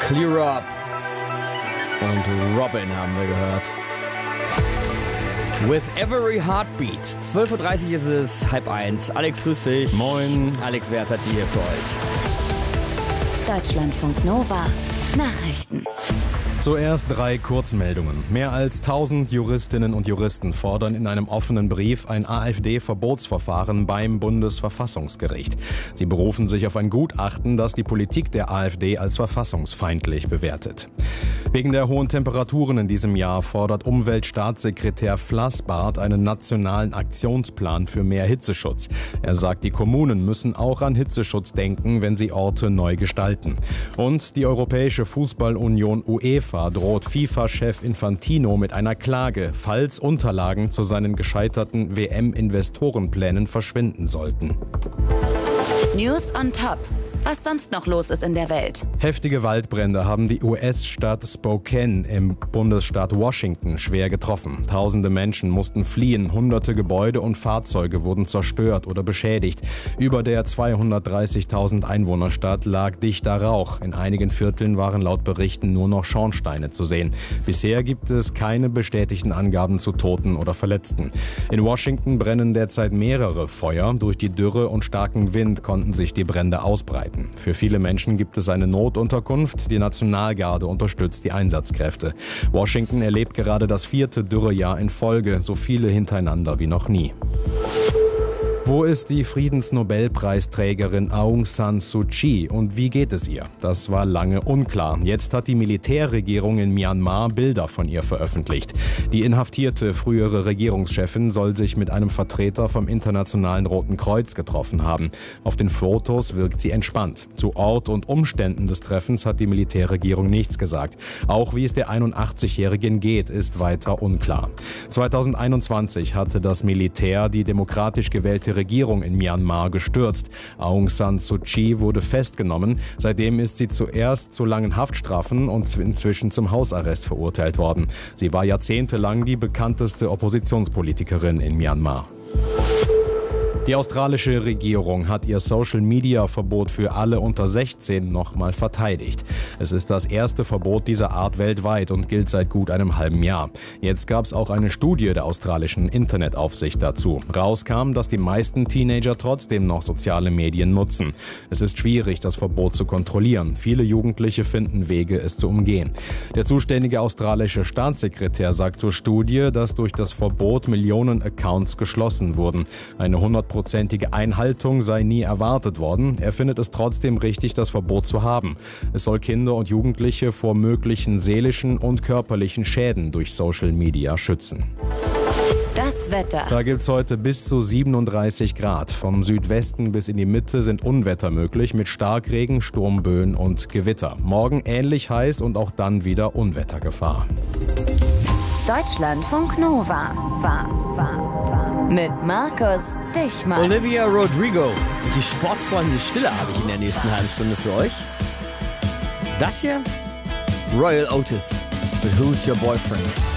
Clear Up und Robin haben wir gehört. With Every Heartbeat. 12.30 Uhr ist es, 12:30. Alex, grüß dich. Moin. Alex Werth hat die hier für euch. Deutschlandfunk Nova. Nachrichten. Zuerst 3 Kurzmeldungen. Mehr als 1000 Juristinnen und Juristen fordern in einem offenen Brief ein AfD-Verbotsverfahren beim Bundesverfassungsgericht. Sie berufen sich auf ein Gutachten, das die Politik der AfD als verfassungsfeindlich bewertet. Wegen der hohen Temperaturen in diesem Jahr fordert Umweltstaatssekretär Flassbart einen nationalen Aktionsplan für mehr Hitzeschutz. Er sagt, die Kommunen müssen auch an Hitzeschutz denken, wenn sie Orte neu gestalten. Und die Europäische Fußballunion UEFA droht FIFA-Chef Infantino mit einer Klage, falls Unterlagen zu seinen gescheiterten WM-Investorenplänen verschwinden sollten. News on Top. Was sonst noch los ist in der Welt. Heftige Waldbrände haben die US-Stadt Spokane im Bundesstaat Washington schwer getroffen. Tausende Menschen mussten fliehen, hunderte Gebäude und Fahrzeuge wurden zerstört oder beschädigt. Über der 230.000 Einwohnerstadt lag dichter Rauch. In einigen Vierteln waren laut Berichten nur noch Schornsteine zu sehen. Bisher gibt es keine bestätigten Angaben zu Toten oder Verletzten. In Washington brennen derzeit mehrere Feuer. Durch die Dürre und starken Wind konnten sich die Brände ausbreiten. Für viele Menschen gibt es eine Notunterkunft. Die Nationalgarde unterstützt die Einsatzkräfte. Washington erlebt gerade das 4. Dürrejahr in Folge, so viele hintereinander wie noch nie. Wo ist die Friedensnobelpreisträgerin Aung San Suu Kyi und wie geht es ihr? Das war lange unklar. Jetzt hat die Militärregierung in Myanmar Bilder von ihr veröffentlicht. Die inhaftierte frühere Regierungschefin soll sich mit einem Vertreter vom Internationalen Roten Kreuz getroffen haben. Auf den Fotos wirkt sie entspannt. Zu Ort und Umständen des Treffens hat die Militärregierung nichts gesagt. Auch wie es der 81-Jährigen geht, ist weiter unklar. 2021 hatte das Militär die demokratisch gewählte Regierung in Myanmar gestürzt. Aung San Suu Kyi wurde festgenommen. Seitdem ist sie zuerst zu langen Haftstrafen und inzwischen zum Hausarrest verurteilt worden. Sie war jahrzehntelang die bekannteste Oppositionspolitikerin in Myanmar. Die australische Regierung hat ihr Social-Media-Verbot für alle unter 16 nochmal verteidigt. Es ist das erste Verbot dieser Art weltweit und gilt seit gut einem halben Jahr. Jetzt gab es auch eine Studie der australischen Internetaufsicht dazu. Rauskam, dass die meisten Teenager trotzdem noch soziale Medien nutzen. Es ist schwierig, das Verbot zu kontrollieren. Viele Jugendliche finden Wege, es zu umgehen. Der zuständige australische Staatssekretär sagt zur Studie, dass durch das Verbot Millionen Accounts geschlossen wurden. Eine 100% Einhaltung sei nie erwartet worden. Er findet es trotzdem richtig, das Verbot zu haben. Es soll Kinder und Jugendliche vor möglichen seelischen und körperlichen Schäden durch Social Media schützen. Das Wetter. Da gibt es heute bis zu 37 Grad. Vom Südwesten bis in die Mitte sind Unwetter möglich mit Starkregen, Sturmböen und Gewitter. Morgen ähnlich heiß und auch dann wieder Unwettergefahr. Deutschlandfunk Nova. Mit Markus Dichmann. Olivia Rodrigo. Die sportfreundliche Stille habe ich in der nächsten halben Stunde für euch. Das hier? Royal Otis mit Who's Your Boyfriend?